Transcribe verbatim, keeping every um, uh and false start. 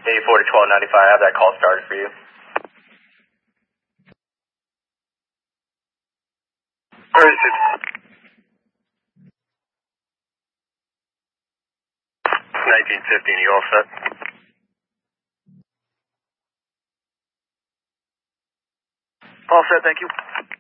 eighty-four to twelve ninety-five, I have that call started for you. Where is it? nineteen fifteen, you all set? All set, thank you.